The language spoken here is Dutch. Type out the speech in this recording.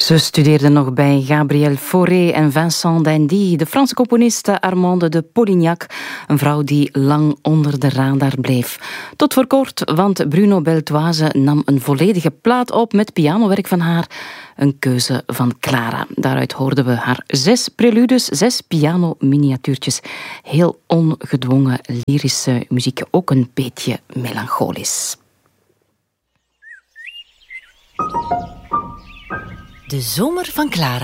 Ze studeerde nog bij Gabriel Fauré en Vincent d'Indy, de Franse componiste Armande de Polignac, een vrouw die lang onder de radar bleef. Tot voor kort, want Bruno Beltoise nam een volledige plaat op met pianowerk van haar, een keuze van Clara. Daaruit hoorden we haar 6 preludes, 6 piano-miniatuurtjes. Heel ongedwongen lyrische muziek, ook een beetje melancholisch. De zomer van Clara.